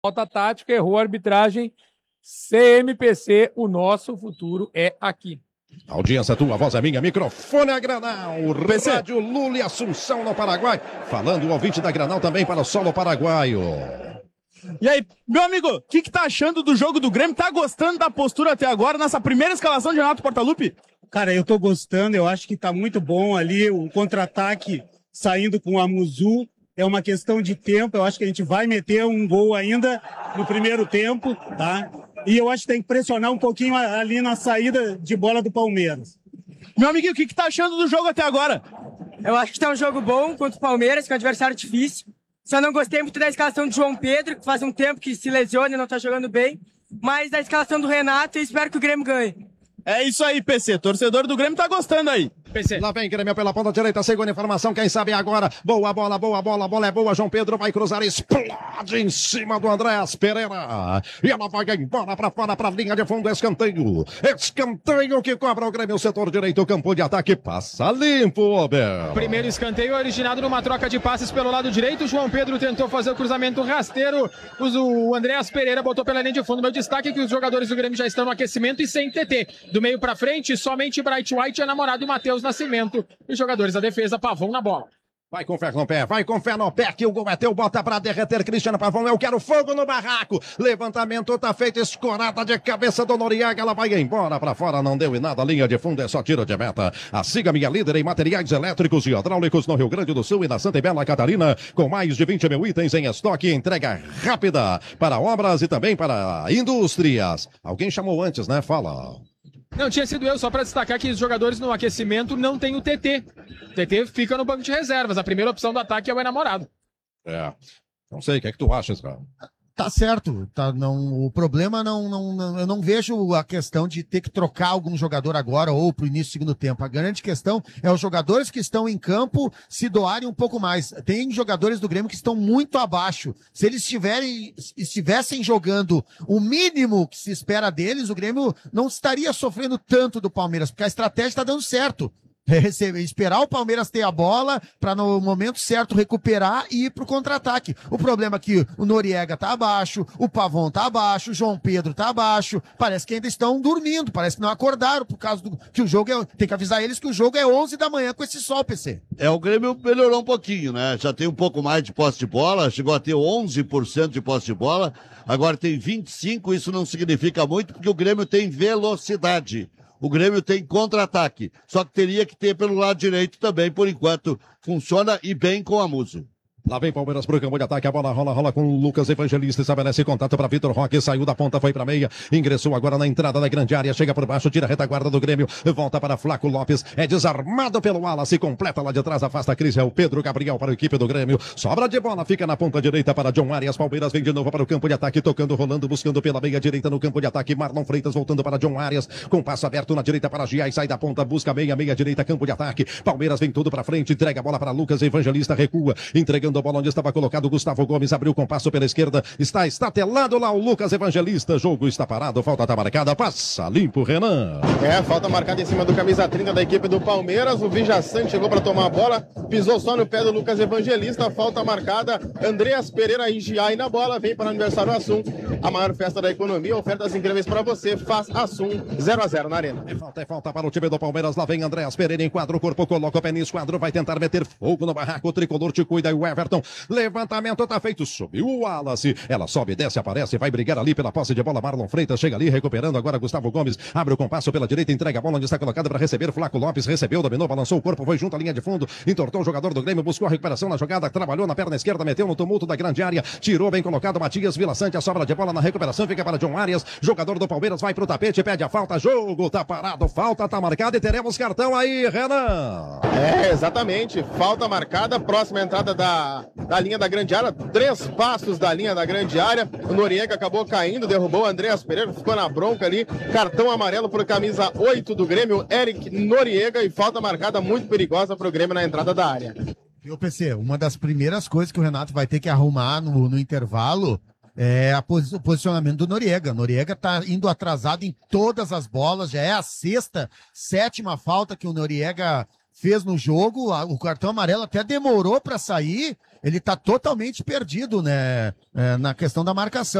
Falta tática, errou a arbitragem. CMPC, o nosso futuro é aqui. Audiência tua, voz é minha, microfone é Granal, Rádio Lula e Assunção no Paraguai, falando o ouvinte da Granal também para o solo paraguaio. E aí, meu amigo, o que tá achando do jogo do Grêmio? Tá gostando da postura até agora, nessa primeira escalação de Renato Portaluppi? Cara, eu tô gostando, eu acho que tá muito bom ali, o contra-ataque saindo com a Muzu, é uma questão de tempo, eu acho que a gente vai meter um gol ainda no primeiro tempo, tá? E eu acho que tem que pressionar um pouquinho ali na saída de bola do Palmeiras. Meu amiguinho, o que tá achando do jogo até agora? Eu acho que tá um jogo bom contra o Palmeiras, que é um adversário difícil. Só não gostei muito da escalação do João Pedro, que faz um tempo que se lesiona e não tá jogando bem. Mas da escalação do Renato, eu espero que o Grêmio ganhe. É isso aí, PC. Torcedor do Grêmio tá gostando aí. PC. Lá vem Grêmio pela ponta direita, segunda informação, quem sabe agora. Boa bola, a bola é boa. João Pedro vai cruzar, explode em cima do Andréas Pereira. E ela vai embora pra fora, pra linha de fundo, escanteio. Escanteio que cobra o Grêmio, setor direito, campo de ataque, passa limpo, Ober. Primeiro escanteio originado numa troca de passes pelo lado direito. João Pedro tentou fazer o cruzamento rasteiro. O Andréas Pereira botou pela linha de fundo. Meu destaque é que os jogadores do Grêmio já estão no aquecimento e sem TT. Do meio pra frente, somente Bright White é namorado e Matheus Nascimento. E os jogadores da defesa, Pavão na bola. Vai com fé no pé, que o gol é teu, bota pra derreter, Cristiano Pavão, eu quero fogo no barraco, levantamento tá feito, escorada de cabeça do Noriega, ela vai embora pra fora, não deu em nada, linha de fundo é só tiro de meta. A Siga Minha Líder em materiais elétricos e hidráulicos no Rio Grande do Sul e na Santa e Bela Catarina, com mais de 20 mil itens em estoque, entrega rápida para obras e também para indústrias. Alguém chamou antes, né? Fala. Não, tinha sido eu, só para destacar que os jogadores no aquecimento não tem o TT. O TT fica no banco de reservas. A primeira opção do ataque é o enamorado. É. Não sei, o que é que tu achas, cara? Tá certo, tá, não, o problema eu não vejo a questão de ter que trocar algum jogador agora ou pro início do segundo tempo. A grande questão é os jogadores que estão em campo se doarem um pouco mais. Tem jogadores do Grêmio que estão muito abaixo. Se eles estivessem jogando o mínimo que se espera deles, o Grêmio não estaria sofrendo tanto do Palmeiras, porque a estratégia está dando certo. Esperar o Palmeiras ter a bola para no momento certo recuperar e ir pro contra-ataque. O problema é que o Noriega tá abaixo, o Pavão tá abaixo, o João Pedro tá abaixo, parece que ainda estão dormindo, parece que não acordaram por causa do que o jogo tem que avisar eles que o jogo é 11 da manhã com esse sol, PC. O Grêmio melhorou um pouquinho, né? Já tem um pouco mais de posse de bola, chegou a ter 11% de posse de bola, agora tem 25%, isso não significa muito porque o Grêmio tem velocidade. O Grêmio tem contra-ataque, só que teria que ter pelo lado direito também, por enquanto funciona e bem com a Muso. Lá vem Palmeiras pro campo de ataque, a bola rola com o Lucas Evangelista, estabelece contato para Vitor Roque, saiu da ponta, foi pra meia, ingressou agora na entrada da grande área, chega por baixo, tira a retaguarda do Grêmio, volta para Flaco Lopes, é desarmado pelo Wallace, completa lá de trás, afasta a crise, é o Pedro Gabriel para a equipe do Grêmio, sobra de bola, fica na ponta direita para John Arias, Palmeiras vem de novo para o campo de ataque, tocando, rolando, buscando pela meia direita no campo de ataque, Marlon Freitas voltando para John Arias, com passo aberto na direita para Giai, sai da ponta, busca meia direita, campo de ataque, Palmeiras vem tudo para frente, entrega a bola para Lucas Evangelista, recua, entregando a bola onde estava colocado Gustavo Gomes, abriu com passo pela esquerda, está estatelado lá o Lucas Evangelista, jogo está parado, falta está marcada, passa limpo, Renan. Falta marcada em cima do camisa 30 da equipe do Palmeiras, o Vijaçante chegou para tomar a bola, pisou só no pé do Lucas Evangelista, falta marcada, Andréas Pereira e Giai na bola, vem para o aniversário Assum, a maior festa da economia, ofertas incríveis para você, faz Assum 0-0 na arena. É falta para o time do Palmeiras, lá vem Andréas Pereira, enquadra o corpo, coloca o pé no esquadro, vai tentar meter fogo no barraco, o tricolor te cuida e o Everton, levantamento tá feito, subiu o Wallace, ela sobe, desce, aparece, vai brigar ali pela posse de bola, Marlon Freitas chega ali, recuperando agora Gustavo Gomes, abre o compasso pela direita, entrega a bola onde está colocada para receber, Flaco Lopes recebeu, dominou, balançou o corpo, foi junto à linha de fundo, entortou o jogador do Grêmio, buscou a recuperação na jogada, trabalhou na perna esquerda, meteu no tumulto da grande área, tirou bem colocado Matias Vila Sante, a sobra de bola na recuperação, fica para John Arias, jogador do Palmeiras vai pro tapete, pede a falta, jogo tá parado, falta tá marcada e teremos cartão aí, Renan. Exatamente, falta marcada, próxima entrada da linha da grande área, 3 passos da linha da grande área, o Noriega acabou caindo, derrubou o Andréas Pereira, ficou na bronca ali, cartão amarelo por camisa 8 do Grêmio, Eric Noriega, e falta marcada muito perigosa pro Grêmio na entrada da área. Viu, PC, uma das primeiras coisas que o Renato vai ter que arrumar no intervalo é o posicionamento do Noriega. Noriega tá indo atrasado em todas as bolas, já é a 6ª, 7ª falta que o Noriega fez no jogo, o cartão amarelo até demorou para sair, ele tá totalmente perdido, né, na questão da marcação.